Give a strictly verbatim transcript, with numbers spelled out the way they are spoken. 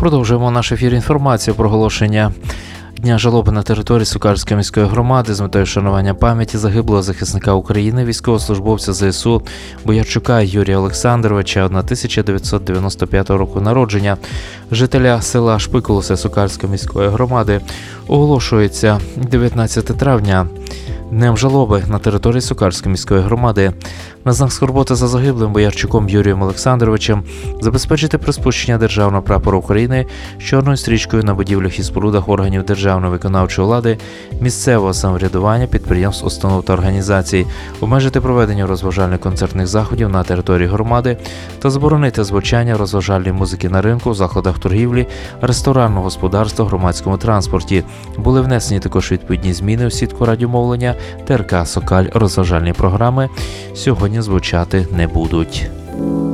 Продовжуємо наш ефір інформацію про оголошення Дня жалоби на території Сокальської міської громади з метою вшанування пам'яті загиблого захисника України, військовослужбовця ЗСУ Боярчука Юрія Олександровича, тисяча дев'ятсот дев'яносто п'ятого року народження, жителя села Шпикулусе Сокальської міської громади. Оголошується дев'ятнадцяте травня Днем жалоби на території Сокальської міської громади. На знак скорботи за загиблим Боярчуком Юрієм Олександровичем забезпечити приспущення державного прапора України з чорною стрічкою на будівлях і спорудах органів державної виконавчої влади, місцевого самоврядування, підприємств, установ та організацій, обмежити проведення розважальних концертних заходів на території громади та заборонити звучання розважальної музики на ринку, закладах торгівлі, ресторанного господарства, громадському транспорті. Були внесені також відповідні зміни у сітку радіомовлення. ТРК «Сокаль» розважальні програми сьогодні звучати не будуть.